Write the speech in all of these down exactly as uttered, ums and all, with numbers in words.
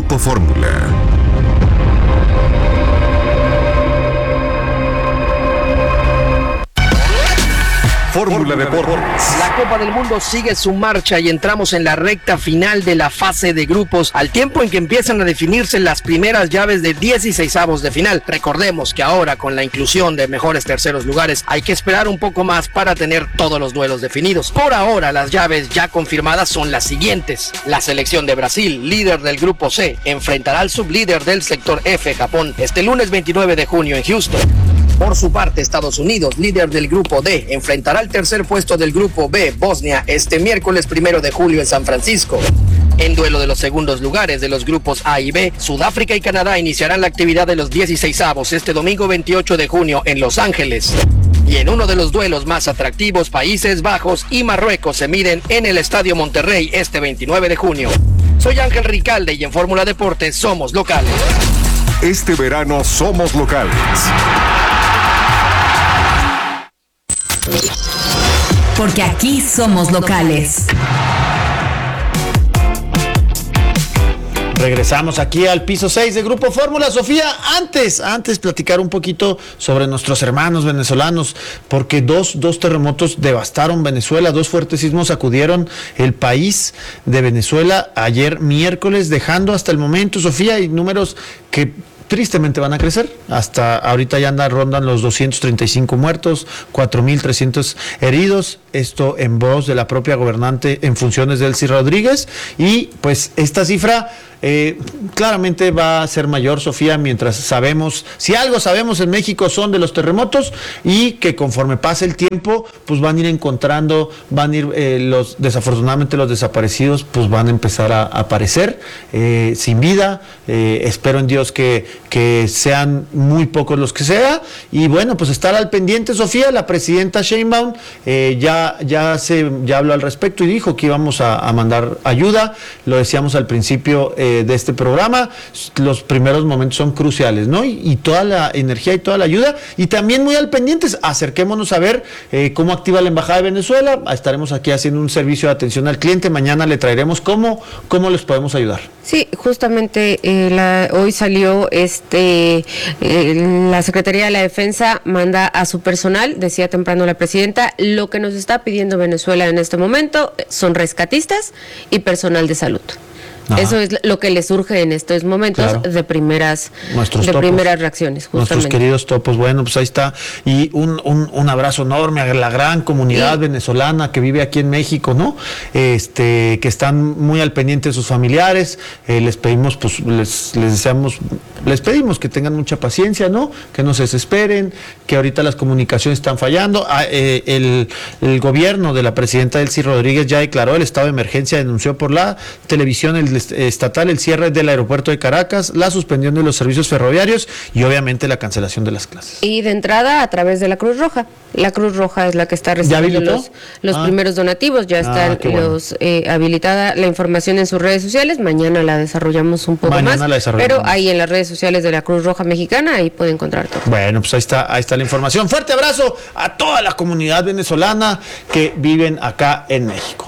Grupo Fórmula. Fórmula Deportes. La Copa del Mundo sigue su marcha y entramos en la recta final de la fase de grupos, al tiempo en que empiezan a definirse las primeras llaves de dieciseisavos de final. Recordemos que ahora, con la inclusión de mejores terceros lugares, hay que esperar un poco más para tener todos los duelos definidos. Por ahora, las llaves ya confirmadas son las siguientes. La selección de Brasil, líder del grupo C, enfrentará al sublíder del sector F, Japón, este lunes veintinueve de junio en Houston. Por su parte, Estados Unidos, líder del grupo D, enfrentará al tercer puesto del grupo B, Bosnia, este miércoles primero de julio en San Francisco. En duelo de los segundos lugares de los grupos A y B, Sudáfrica y Canadá iniciarán la actividad de los dieciseisavos este domingo veintiocho de junio en Los Ángeles. Y en uno de los duelos más atractivos, Países Bajos y Marruecos se miden en el Estadio Monterrey este veintinueve de junio. Soy Ángel Ricalde y en Fórmula Deportes somos locales. Este verano somos locales. Porque aquí somos locales. Regresamos aquí al piso seis de Grupo Fórmula. Sofía, antes, antes platicar un poquito sobre nuestros hermanos venezolanos, porque dos, dos terremotos devastaron Venezuela, dos fuertes sismos sacudieron el país de Venezuela ayer miércoles, dejando hasta el momento, Sofía, hay números que tristemente van a crecer. Hasta ahorita ya andan, rondan los doscientos treinta y cinco muertos, cuatro mil trescientos heridos. Esto en voz de la propia gobernante en funciones, Delcy Rodríguez. Y pues esta cifra eh, claramente va a ser mayor, Sofía, mientras sabemos, si algo sabemos en México son de los terremotos, y que conforme pase el tiempo, pues van a ir encontrando, van a ir eh, los, desafortunadamente los desaparecidos, pues van a empezar a, a aparecer eh, sin vida. Eh, espero en Dios que, que sean muy pocos los que sea. Y bueno, pues estar al pendiente, Sofía. La presidenta Sheinbaum eh, ya, ya, se, ya habló al respecto y dijo que íbamos a, a mandar ayuda. Lo decíamos al principio eh, de este programa, los primeros momentos son cruciales, ¿no? Y, y toda la energía y toda la ayuda, y también muy al pendientes, acerquémonos a ver eh, cómo activa la Embajada de Venezuela. Estaremos aquí haciendo un servicio de atención al cliente, mañana le traeremos cómo, cómo les podemos ayudar. Sí, justamente eh, la, hoy salió este eh, la Secretaría de la Defensa manda a su personal, decía temprano la presidenta, lo que nos está pidiendo Venezuela en este momento son rescatistas y personal de salud. Ajá. Eso es lo que les surge en estos momentos, claro, de primeras Nuestros de topos. primeras reacciones, justamente. Nuestros queridos topos, bueno, pues ahí está. Y un, un, un abrazo enorme a la gran comunidad sí. venezolana que vive aquí en México, ¿no? Este, que están muy al pendiente de sus familiares. Eh, les pedimos, pues, les, les deseamos, les pedimos que tengan mucha paciencia, ¿no? Que no se desesperen, que ahorita las comunicaciones están fallando. Ah, eh, el, el gobierno de la presidenta Delcy Rodríguez ya declaró el estado de emergencia, denunció por la televisión el estatal el cierre del aeropuerto de Caracas, la suspensión de los servicios ferroviarios y obviamente la cancelación de las clases. Y de entrada a través de la Cruz Roja. La Cruz Roja es la que está recibiendo los, los ah. primeros donativos, ya están ah, los bueno. eh, habilitada la información en sus redes sociales, mañana la desarrollamos un poco mañana más, la desarrollamos. Pero ahí en las redes sociales de la Cruz Roja Mexicana, ahí puede encontrar todo. Bueno, pues ahí está, ahí está la información. Fuerte abrazo a toda la comunidad venezolana que viven acá en México.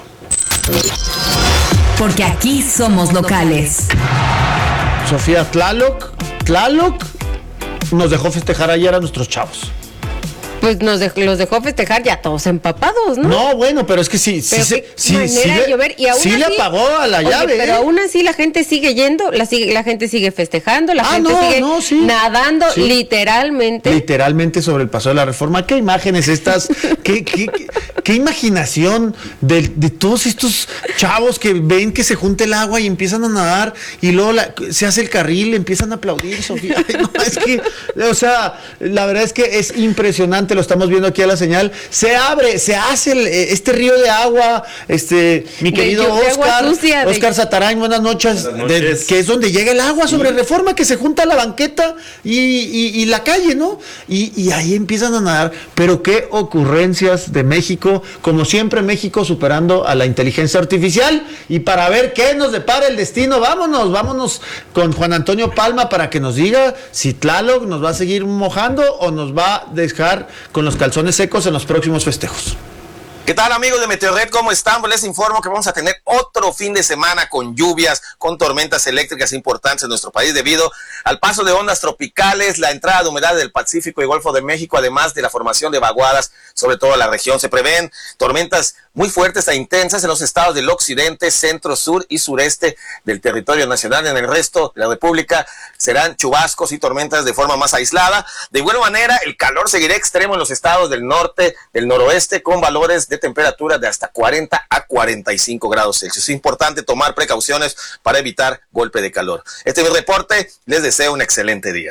Porque aquí somos locales. Sofía, Tlaloc, Tlaloc nos dejó festejar ayer a nuestros chavos. Pues nos dejó, los dejó festejar ya todos empapados, ¿no? No, bueno, pero es que sí, sí, sí, sí, sí, de llover, y aún sí así, le apagó a la oye, llave. Pero ¿eh? aún así la gente sigue yendo, la, sigue, la gente sigue festejando, la ah, gente no, sigue no, sí. nadando, sí. literalmente. Literalmente sobre el paso de la reforma. ¿Qué imágenes estas? ¿Qué, qué, qué, qué imaginación de, de todos estos chavos que ven que se junta el agua y empiezan a nadar y luego la, se hace el carril, empiezan a aplaudir, Sofía? Ay, no, es que, o sea, la verdad es que es impresionante, lo estamos viendo aquí a la señal, se abre, se hace el, este río de agua, este, mi querido de, de Oscar, sucia, Oscar de... Satarain, buenas noches, buenas noches. De, que es donde llega el agua sobre Reforma, que se junta la banqueta y, y, y la calle, ¿no? Y, y ahí empiezan a nadar, pero qué ocurrencias de México, como siempre México superando a la inteligencia artificial, y para ver qué nos depara el destino, vámonos, vámonos con Juan Antonio Palma para que nos diga si Tlaloc nos va a seguir mojando o nos va a dejar con los calzones secos en los próximos festejos. ¿Qué tal, amigos de Meteorred? ¿Cómo están? Pues les informo que vamos a tener otro fin de semana con lluvias, con tormentas eléctricas importantes en nuestro país debido al paso de ondas tropicales, la entrada de humedad del Pacífico y Golfo de México, además de la formación de vaguadas sobre toda la región. Se prevén tormentas muy fuertes e intensas en los estados del occidente, centro, sur y sureste del territorio nacional. En el resto de la República serán chubascos y tormentas de forma más aislada. De igual manera, el calor seguirá extremo en los estados del norte, del noroeste, con valores de temperatura de hasta cuarenta a cuarenta y cinco grados Celsius. Es importante tomar precauciones para evitar golpe de calor. Este es mi reporte. Les deseo un excelente día.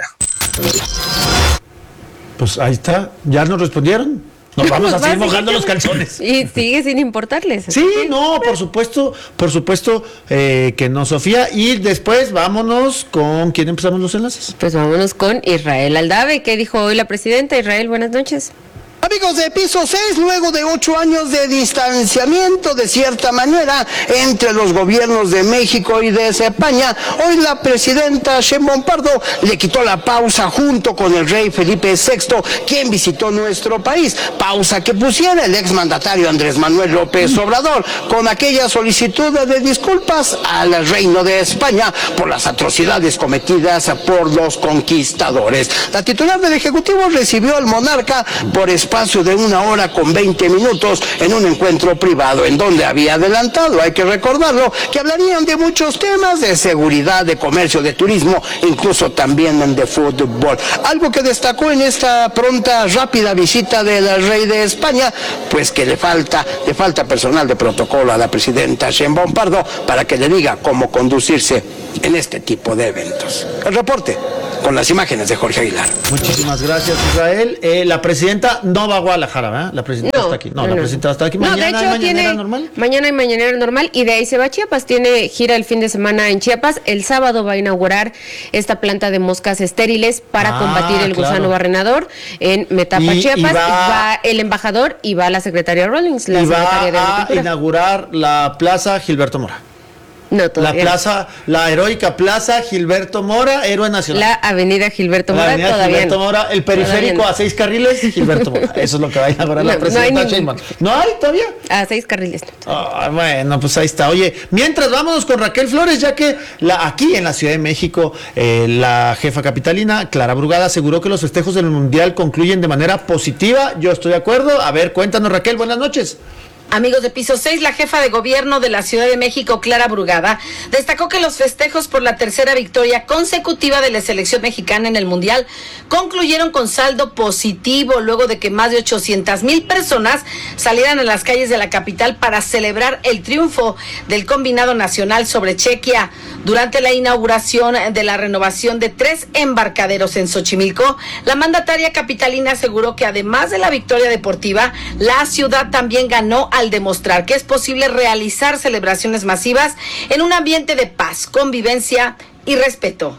Pues ahí está. ¿Ya nos respondieron? Nos vamos a seguir mojando los calzones. Y sigue sin importarles. Sí, no, por supuesto, por supuesto eh, que no, Sofía. Y después vámonos con... ¿Quién empezamos los enlaces? Pues vámonos con Israel Aldave. ¿Qué dijo hoy la presidenta? Israel, buenas noches. Amigos de Piso seis, luego de ocho años de distanciamiento de cierta manera entre los gobiernos de México y de España, hoy la presidenta Sheinbaum Pardo le quitó la pausa junto con el rey Felipe sexto, quien visitó nuestro país. Pausa que pusiera el exmandatario Andrés Manuel López Obrador con aquella solicitud de disculpas al reino de España por las atrocidades cometidas por los conquistadores. La titular del Ejecutivo recibió al monarca por espacio de una hora con veinte minutos en un encuentro privado en donde había adelantado, hay que recordarlo, que hablarían de muchos temas, de seguridad, de comercio, de turismo, incluso también de fútbol. Algo que destacó en esta pronta, rápida visita del rey de España, pues que le falta, le falta personal de protocolo a la presidenta Sheinbaum Pardo para que le diga cómo conducirse en este tipo de eventos. El reporte con las imágenes de Jorge Aguilar. Muchísimas gracias, Israel. Eh, la presidenta no va a Guadalajara, ¿verdad? La presidenta No, está aquí. No, no, la no. presidenta está aquí. No, Mañana de hecho, hay mañanera tiene, normal. Mañana hay mañanera normal y de ahí se va a Chiapas. Tiene gira el fin de semana en Chiapas. El sábado va a inaugurar esta planta de moscas estériles para Ah, combatir el claro. gusano barrenador en Metapa, Y- y Chiapas. va- Va el embajador y va la secretaria Rawlings, la Y va secretaria de a Agricultura. inaugurar la Plaza Gilberto Mora. No, La todavía. plaza, la heroica Plaza Gilberto Mora, héroe nacional. La avenida Gilberto La Mora avenida todavía. Gilberto no. Mora, el periférico Todavía no. a seis carriles, Gilberto Mora. Eso es lo que va a inaugurar No, la no presidenta hay ningún- Sheinbaum. ¿No hay todavía? A seis carriles. no. Ah, bueno, pues ahí está. Oye, mientras vámonos con Raquel Flores, ya que la, aquí en la Ciudad de México, eh, la jefa capitalina, Clara Brugada, aseguró que los festejos del Mundial concluyen de manera positiva. Yo estoy de acuerdo. A ver, cuéntanos, Raquel, buenas noches. Amigos de Piso seis, la jefa de gobierno de la Ciudad de México, Clara Brugada, destacó que los festejos por la tercera victoria consecutiva de la selección mexicana en el Mundial concluyeron con saldo positivo luego de que más de ochocientas mil personas salieran a las calles de la capital para celebrar el triunfo del combinado nacional sobre Chequia. Durante la inauguración de la renovación de tres embarcaderos en Xochimilco, la mandataria capitalina aseguró que además de la victoria deportiva, la ciudad también ganó al demostrar que es posible realizar celebraciones masivas en un ambiente de paz, convivencia y respeto.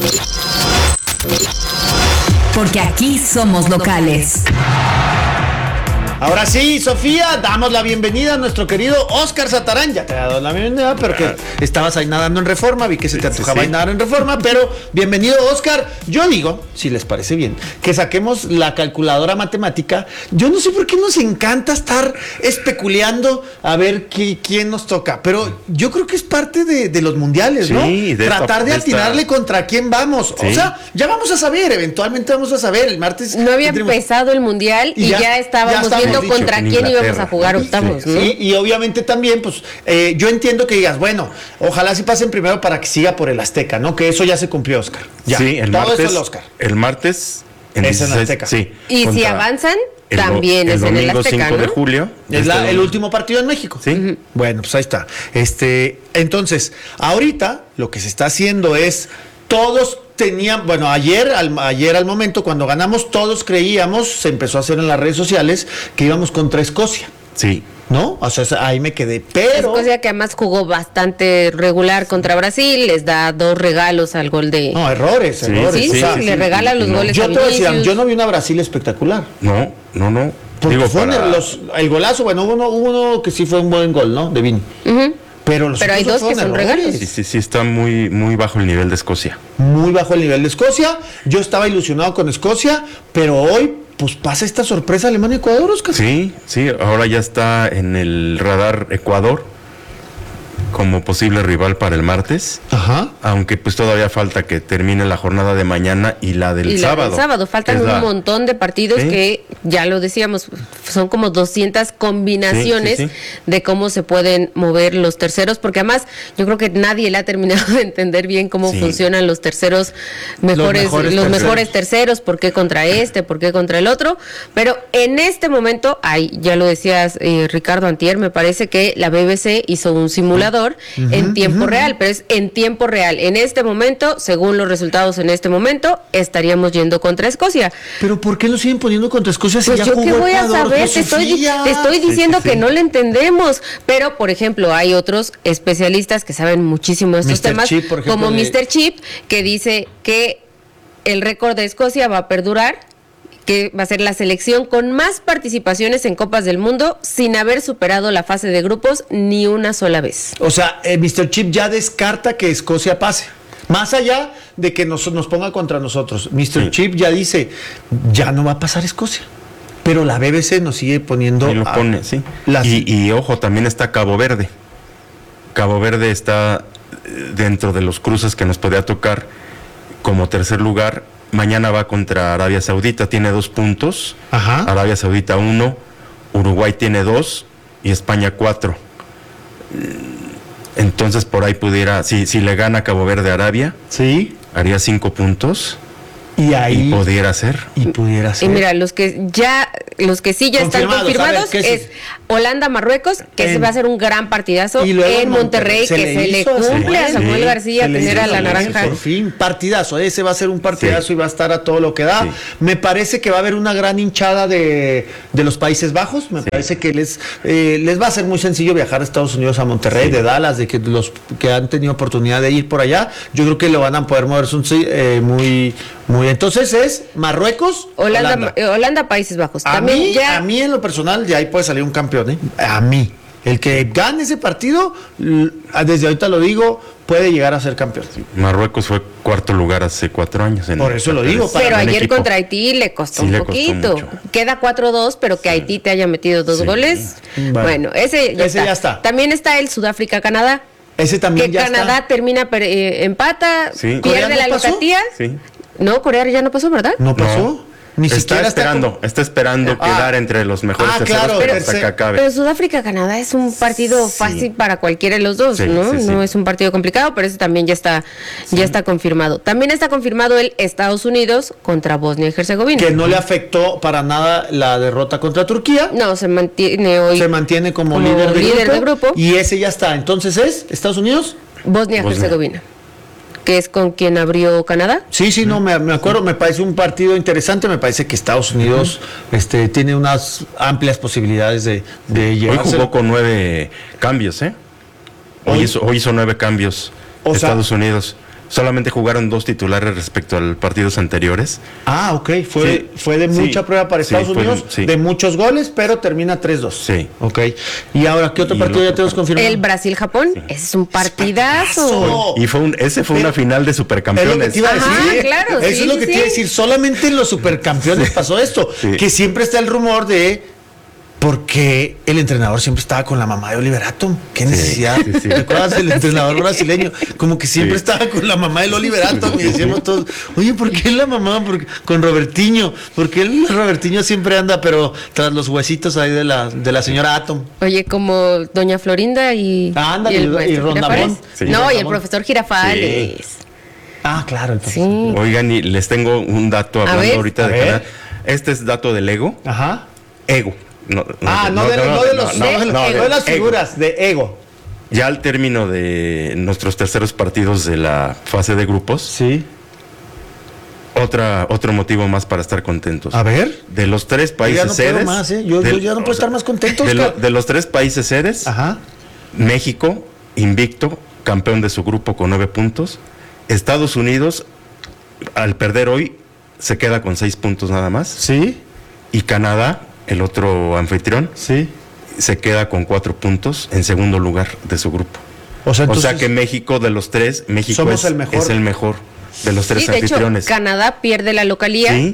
Porque aquí somos locales. Ahora sí, Sofía, damos la bienvenida a nuestro querido Óscar Satarán. Ya te he dado la bienvenida, pero que estabas ahí nadando en Reforma, vi que se te antojaba ahí nadar en Reforma, pero bienvenido, Óscar. Yo digo, si les parece bien, que saquemos la calculadora matemática. Yo no sé por qué nos encanta estar especuleando a ver qué, quién nos toca, pero yo creo que es parte de, de los mundiales, ¿no? Sí, de Tratar esta- de de esta- atinarle contra quién vamos. Sí. O sea, ya vamos a saber, eventualmente vamos a saber. El martes No había tendremos- empezado el Mundial y, Y ya- ya, ya estábamos estábamos viendo dicho, contra en quién íbamos Inglaterra. a jugar Sí, octavos, sí, ¿no? Sí, y obviamente también, pues, eh, yo entiendo que digas, bueno, ojalá sí pasen primero para que siga por el Azteca, ¿no? Que eso ya se cumplió, Oscar. Ya. Sí, el Todo martes. eso el Oscar. El martes. Es en dieciséis, Azteca. Sí. Y si contra avanzan, el do- también es en el domingo Azteca, cinco de ¿no? julio. Es la- Este el domingo. último partido en México. Sí. Bueno, pues ahí está. Este, entonces, ahorita lo que se está haciendo es todos tenían, bueno, ayer al, ayer al momento cuando ganamos todos creíamos, se empezó a hacer en las redes sociales que íbamos contra Escocia, Sí. ¿no? O sea, ahí me quedé, pero Escocia que además jugó bastante regular contra Brasil, les da dos regalos al gol de... no, errores, Sí, errores. sí, o sí, sea, le regala los no. goles yo a te voy a decir, Vinicius. yo no vi una Brasil espectacular. No, no, no. Porque Digo, fue para- en los- el golazo, bueno, hubo uno, hubo uno que sí fue un buen gol, ¿no? De Vini. Ujú. Pero los Pero hay otros dos que fueron son errores. regalos. Sí, sí, sí, está muy, muy bajo el nivel de Escocia. Muy bajo el nivel de Escocia. Yo estaba ilusionado con Escocia, pero hoy pues pasa esta sorpresa Alemania-Ecuador, Oscar. Sí, sí, ahora ya está en el radar Ecuador como posible rival para el martes. Ajá. Aunque pues todavía falta que termine la jornada de mañana y la del y la sábado. del sábado, faltan un la... montón de partidos ¿Sí? que, ya lo decíamos, son como doscientas combinaciones sí, sí, sí. de cómo se pueden mover los terceros, porque además yo creo que nadie le ha terminado de entender bien cómo sí. funcionan los terceros mejores, los, mejores, los terceros. mejores terceros, por qué contra este, por qué contra el otro, pero en este momento, ay, ya lo decías eh, Ricardo antier, me parece que la B B C hizo un simulador Uh-huh, en tiempo uh-huh. real, pero es en tiempo real. En este momento, según los resultados en este momento, estaríamos yendo contra Escocia. ¿Pero por qué lo siguen poniendo contra Escocia si pues ya yo jugó qué voy Ecuador, a saber, te estoy, te estoy diciendo sí, sí, que sí. no le entendemos, pero por ejemplo, hay otros especialistas que saben muchísimo de estos mister temas, Chip, por ejemplo, como de... mister Chip, que dice que el récord de Escocia va a perdurar, que va a ser la selección con más participaciones en Copas del Mundo sin haber superado la fase de grupos ni una sola vez. O sea, eh, mister Chip ya descarta que Escocia pase. Más allá de que nos, nos ponga contra nosotros. mister Sí. Chip ya dice, ya no va a pasar Escocia. Pero la B B C nos sigue poniendo... Y lo a, pone, sí. Las... Y, y ojo, también está Cabo Verde. Cabo Verde está dentro de los cruces que nos podría tocar como tercer lugar. Mañana va contra Arabia Saudita, tiene dos puntos. Ajá. Arabia Saudita uno, Uruguay tiene dos y España cuatro. Entonces por ahí pudiera, si, si le gana Cabo Verde a Arabia, sí, haría cinco puntos. Y ahí y pudiera ser. Y pudiera ser. Y mira, los que ya, los que sí ya están confirmados ver, es, es Holanda, Marruecos, que en, va a ser un gran partidazo en Monterrey, se que se le cumple a Samuel sí, García tener a la naranja. Por fin, partidazo, ese va a ser un partidazo sí. y va a estar a todo lo que da. Sí. Me parece que va a haber una gran hinchada de, de los Países Bajos, me sí. parece que les, eh, les va a ser muy sencillo viajar a Estados Unidos, a Monterrey, sí. de Dallas, de que los que han tenido oportunidad de ir por allá, yo creo que lo van a poder mover eh, muy... Muy, entonces es Marruecos, Holanda, Holanda, Holanda Países Bajos. A También mí, ya... a mí en lo personal de ahí puede salir un campeón, ¿eh? A mí, el que gane ese partido, desde ahorita lo digo, puede llegar a ser campeón. Marruecos fue cuarto lugar hace cuatro años. En Por eso lo digo. Para pero ayer equipo. Contra Haití le costó sí, un le poquito. Costó Queda cuatro dos, pero que sí. Haití te haya metido dos sí. goles. Bueno, bueno ese, ya, ese está. ya está. También está el Sudáfrica-Canadá. Ese también que ya Canadá está. termina, eh, empata, sí. pierde la locatía. Sí. No, Corea ya no pasó, ¿verdad? No pasó. No. Ni está siquiera esperando, está, como... está esperando ah. quedar entre los mejores ah, terceros claro, pero, hasta que acabe. Pero Sudáfrica-Canadá es un partido sí. fácil para cualquiera de los dos, sí, ¿no? Sí, sí. No es un partido complicado, pero ese también ya está, sí. ya está confirmado. También está confirmado el Estados Unidos contra Bosnia y Herzegovina. Que no le afectó para nada la derrota contra Turquía. No, se mantiene hoy. Se mantiene como, como líder, de, líder grupo, de grupo. Y ese ya está. Entonces es Estados Unidos. Bosnia y Herzegovina. Que es con quien abrió Canadá. Sí, sí, no, me, me acuerdo, me parece un partido interesante, me parece que Estados Unidos uh-huh. este, tiene unas amplias posibilidades de, de llegar. Hoy jugó con nueve cambios, ¿eh? Hoy, hoy, hizo, hoy hizo nueve cambios o Estados sea, Unidos. Solamente jugaron dos titulares respecto a los partidos anteriores. Ah, ok, fue, sí. fue de mucha sí. prueba para Estados sí, Unidos, fue, sí. de muchos goles, pero termina tres dos. Sí. Ok. Y ahora, ¿qué otro y partido ya tenemos confirmado? El Brasil-Japón, sí. ese es un partidazo. Y fue un, ese fue pero, una final de supercampeones. Es lo que te iba a decir. Ajá, claro, Eso sí, es lo que sí. te iba a decir, solamente en los supercampeones pasó esto, sí. que siempre está el rumor de... Porque el entrenador siempre estaba con la mamá de Oliver Atom. ¿Qué necesidad? Sí, sí, sí. ¿Te acuerdas del entrenador brasileño? Como que siempre sí. estaba con la mamá del Oliver Atom. Y decíamos todos, oye, ¿por qué la mamá? Porque, con Robertiño. Porque el Robertiño siempre anda, pero tras los huesitos ahí de la, de la señora Atom. Oye, como doña Florinda y, ah, anda, y, el, y, y Rondamón. Sí. No, y el profesor Girafales. Sí. Ah, claro. El sí. Oigan, y les tengo un dato hablando ahorita de Canadá. Este es dato del ego. Ajá. Ego. No, no, ah, no, no, de, no, no de los no, no, no, no de las figuras, ego. de ego. Ya al término de nuestros terceros partidos de la fase de grupos, sí. Otra, otro motivo más para estar contentos. A ver. De los tres países yo ya no sedes. Puedo más, ¿eh? yo, de, yo ya no puedo o sea, estar más contento. De, lo, de los tres países sedes, Ajá. México, invicto, campeón de su grupo con nueve puntos. Estados Unidos, al perder hoy, se queda con seis puntos nada más. Sí. Y Canadá, el otro anfitrión, sí. se queda con cuatro puntos en segundo lugar de su grupo. O sea, entonces, o sea que México de los tres, México es el, mejor. es el mejor de los tres sí, de anfitriones. Hecho, Canadá pierde la localía. ¿Sí?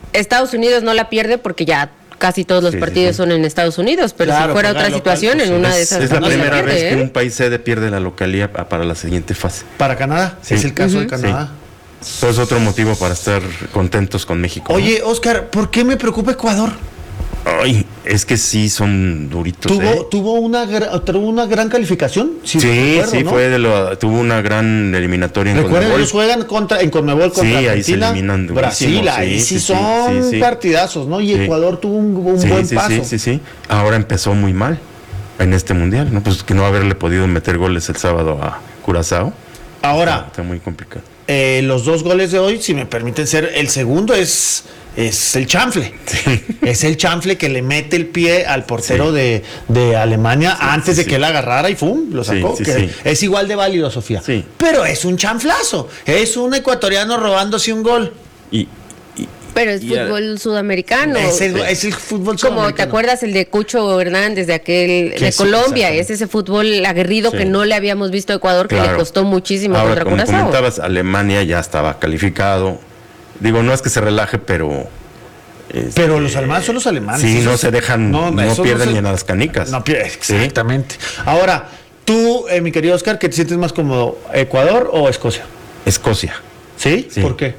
Estados Unidos no la pierde porque ya casi todos los Sí, sí, partidos sí. son en Estados Unidos, pero Claro, si fuera juega otra local, situación, pues, en sí. una de Es, esas es la no se primera pierde, vez que ¿eh? un país sede pierde la localía pa- para la siguiente fase. Para Canadá, Sí. es el caso Ujú. de Canadá. Eso es otro motivo para estar contentos con México. ¿no? Oye, Oscar, ¿por qué me preocupa Ecuador? Ay, es que sí son duritos. ¿Tuvo, ¿eh? tuvo, una, gra- tuvo una gran calificación? Sí, recuerdo, sí, ¿no? fue de lo, tuvo una gran eliminatoria en Recuerden, Conmebol. ellos juegan contra, en Conmebol contra Sí, ahí se Argentina, eliminan durísimo, Brasil, sí, ahí sí, sí, sí, son sí, sí. partidazos, ¿no? Y Sí. Ecuador tuvo un, un Sí, buen sí, paso. sí, sí, sí. Ahora empezó muy mal en este mundial, ¿no? Pues que no haberle podido meter goles el sábado a Curazao. Ahora, Está, está muy complicado. eh, los dos goles de hoy, si me permiten ser, el segundo es, es el chanfle. Sí. Es el chanfle que le mete el pie al portero Sí. de, de Alemania Sí, antes sí, de que sí. él agarrara y ¡fum! Lo sacó. Sí, sí, que sí. Es igual de válido, Sofía. Sí. Pero es un chanflazo. Es un ecuatoriano robándose un gol. Y, y- Pero es y a- fútbol sudamericano. Es el, es el fútbol Como te sudamericano. acuerdas el de Cucho Hernández de aquel Que de sí, Colombia, exactamente. es ese fútbol aguerrido Sí. que no le habíamos visto a Ecuador, que le Claro. costó muchísimo Ahora, contra como Curazao. comentabas, Alemania ya estaba calificado. Digo, no es que se relaje, pero... este, Pero los alemanes son los alemanes. Sí, Eso no es- se dejan, no, eso pierden se- ni en las canicas. No pierden, Sí. exactamente. Ahora, tú, eh, mi querido Oscar, ¿qué te sientes más cómodo, Ecuador o Escocia? Escocia. ¿Sí? Sí. ¿Por qué?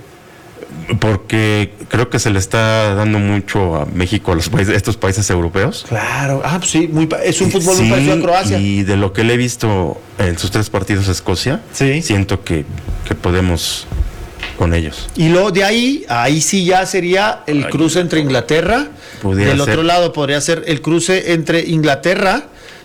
Porque creo que se le está dando mucho a México, a los países, estos países europeos. Claro, ah, pues sí, muy, pa- es un fútbol muy Sí, parecido a Croacia. Y de lo que le he visto en sus tres partidos a Escocia, Sí. siento que, que podemos con ellos. Y luego de ahí, ahí sí ya sería el Ay, cruce entre Inglaterra. pudiera Del ser. otro lado podría ser el cruce entre Inglaterra.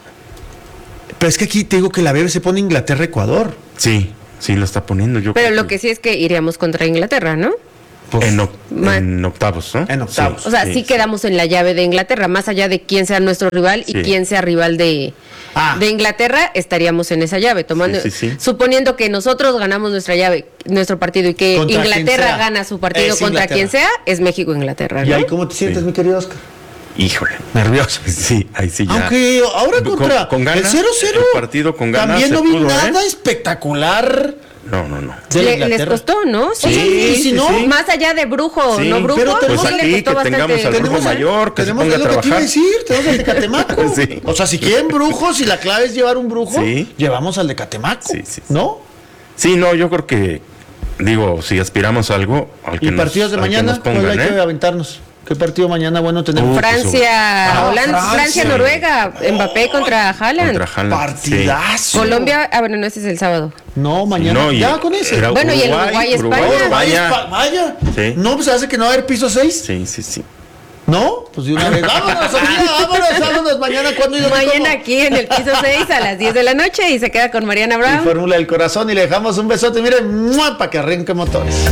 Pero es que aquí te digo que la B B se pone Inglaterra-Ecuador. Sí, sí lo está poniendo. Yo Pero creo lo que sí es que iríamos contra Inglaterra, ¿no? en, oc- Ma- en octavos, ¿no? En octavos. O sea, sí, quedamos en la llave de Inglaterra, más allá de quién sea nuestro rival y Sí. quién sea rival de, Ah. de Inglaterra, estaríamos en esa llave, tomando, Sí, sí, sí. suponiendo que nosotros ganamos nuestra llave, nuestro partido y que Contra quien sea. Inglaterra gana su partido Es contra Inglaterra. quien sea, es México-Inglaterra, ¿Y ¿no? ahí cómo te sientes, Sí. mi querido Oscar? Híjole. Nervioso. Sí, ahí sí ya. Aunque ahora Con- contra con ganas, el cero cero. el partido con ganas También no se vi pudo, nada ¿eh? espectacular. No, no, no. de Le- les Inglaterra. costó, ¿no? Sí, y si no, Más allá de brujo, Sí, no brujo, pero Pues tenemos- sí le aquí costó que bastante. tengamos al brujo Tenemos el- mayor, que se tenemos ponga a es lo que te iba a trabajar. decir, tenemos el de Catemaco. Sí. O sea, si quieren brujos, si la clave es llevar un brujo, Sí. llevamos al de Catemaco. Sí, sí, sí. ¿No? Sí, no, yo creo que, digo, si aspiramos a algo, al que ¿Y nos- partidos de al que mañana? nos pongan, ¿Cuál hay que ¿eh? aventarnos? ¿Qué partido mañana bueno tenemos? Uh, Francia, Ah, Holanda, Francia. Francia, Noruega, Mbappé contra Haaland. Contra Haaland, Partidazo. Colombia, ah, bueno, no, ese es el sábado. No, sí. mañana. No, y ya con ese. era Bueno, y el Uruguay, España. Vaya, España. vaya. Sí. No, pues hace que no va a haber piso seis. Sí, sí, sí. ¿No? Pues de una vez. Vámonos, Sofía, vámonos, vámonos. Mañana, ¿cuándo y dónde, Mañana cómo? aquí en el piso seis a las diez de la noche y se queda con Mariana Y Brown. Fórmula del Corazón y le dejamos un besote, miren, para que arranque motores.